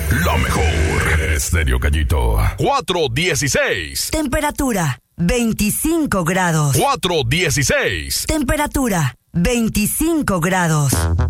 La mejor. Estéreo Gallito. 416. Temperatura 25 grados. 416. Temperatura 25 grados.